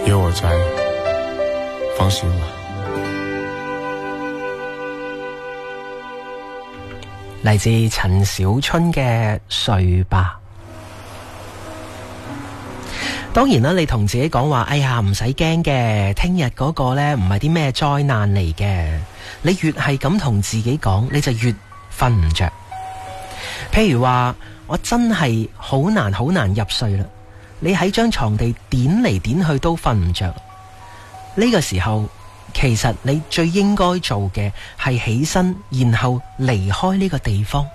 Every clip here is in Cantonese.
有我在，放心啦。 嚟自陳小春嘅睡吧。當然啦，你同自己講話，哎呀唔使驚嘅，聽日嗰個呢唔係啲咩災難嚟嘅。你越係咁同自己講，你就越瞓唔着。譬如話，我真係好難入睡啦，你喺張床地點嚟點去都瞓唔着。呢個時候，其實你最應該做嘅係起身，然後離開呢個地方。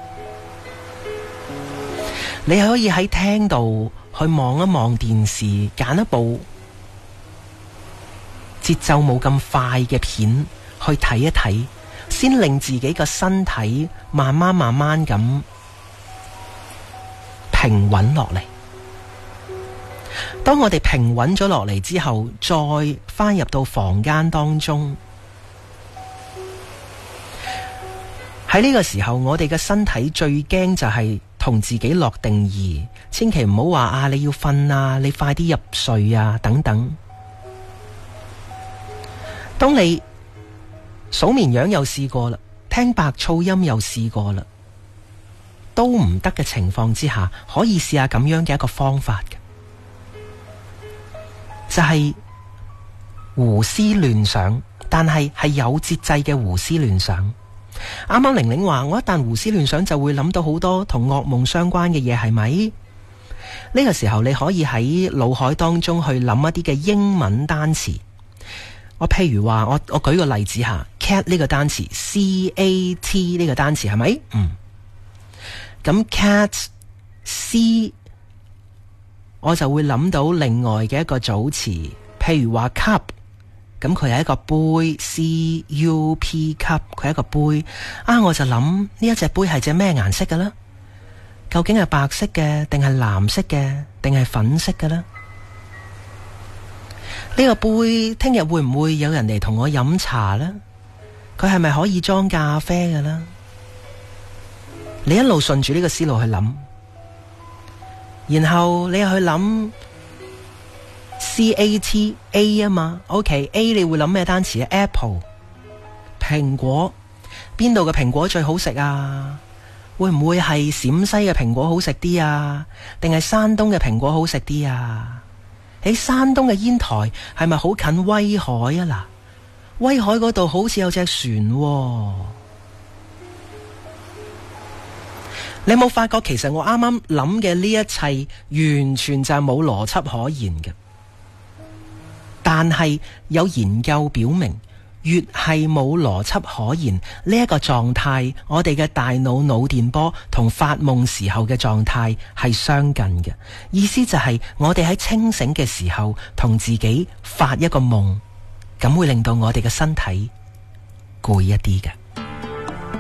你可以喺廳度去望一望電視，揀一部節奏冇咁快嘅片去睇一睇，先令自己個身體慢慢咁平穩落嚟。當我哋平穩咗落嚟之後，再返入到房間當中，喺呢個時候，我哋嘅身體最驚就係同自己落定義，千祈唔好話啊你要瞓啊，你快啲入睡啊等等。當你數綿羊又試過啦，聽白噪音又試過啦，都唔得嘅情況之下，可以試下咁樣嘅一個方法嘅，就係胡思亂想，但係有節制嘅胡思亂想。啱啱玲玲話，我一旦胡思亂想就會諗到好多同噩夢相關嘅嘢，係咪？呢個時候你可以喺腦海當中去諗一啲嘅英文單詞。我譬如話，我舉個例子下 cat 呢個單詞 CAT 呢個單詞係咪？咁 cat C 我就會諗到另外嘅一個組詞，譬如話 cup， 咁佢係一個杯 CUP cup， 佢係一個杯啊，我就諗呢一隻杯係隻咩顏色嘅呢？究竟係白色嘅定係藍色嘅定係粉色嘅呢？呢個杯聽日會唔會有人嚟同我飲茶呢？佢係咪可以裝咖啡嘅呢？你一路順住呢個思路去諗，然後你又去諗 CAT A 啊嘛 ，OK A 你會諗咩單詞啊 ？Apple 蘋果，邊度嘅蘋果最好食啊？會唔會係陝西嘅蘋果好食啲啊？定係山東嘅蘋果好食啲啊？喺山東嘅煙台係咪好近威海啊？嗱，威海嗰度好似有隻船喎。你有冇發覺其實我啱啱諗嘅呢一切完全就係冇邏輯可言嘅？但係有研究表明，越係冇邏輯可言呢一個狀態，我哋嘅大腦腦電波同發夢時候嘅狀態係相近嘅。意思就係我哋喺清醒嘅時候同自己發一個夢，咁會令到我哋嘅身體攰一啲嘅。